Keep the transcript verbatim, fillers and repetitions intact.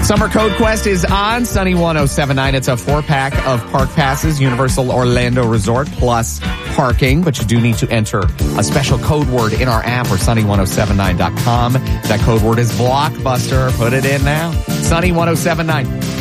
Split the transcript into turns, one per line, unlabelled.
Summer Code Quest is on Sunny one oh seven point nine. It's a four-pack of park passes, Universal Orlando Resort, plus parking. But you do need to enter a special code word in our app or sunny one oh seven nine dot com. That code word is Blockbuster. Put it in now. Sunny one oh seven point nine.